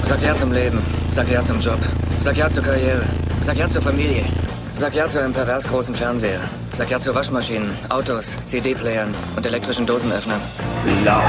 Sag ja zum Leben. Sag ja zum Job. Sag ja zur Karriere. Sag ja zur Familie. Sag ja zu einem pervers großen Fernseher. Sag ja zu Waschmaschinen, Autos, CD-Playern und elektrischen Dosenöffnern.